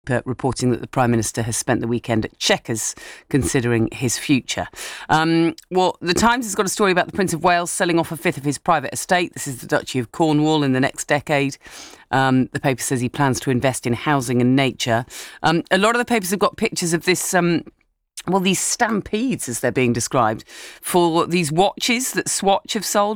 reporting that the Prime Minister has spent the weekend at Chequers considering his future. The Times has got a story about the Prince of Wales selling off a fifth of his private estate. This is the Duchy of Cornwall in the next decade. The paper says he plans to invest in housing and nature. A lot of the papers have got pictures of this... these stampedes, as they're being described, for these watches that Swatch have sold.